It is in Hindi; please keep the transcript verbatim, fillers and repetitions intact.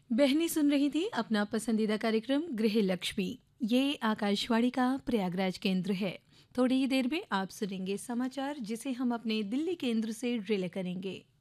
बहनी सुन रही थी अपना पसंदीदा कार्यक्रम गृह लक्ष्मी। ये आकाशवाणी का प्रयागराज केंद्र है। थोड़ी ही देर में आप सुनेंगे समाचार जिसे हम अपने दिल्ली केंद्र से रिले करेंगे।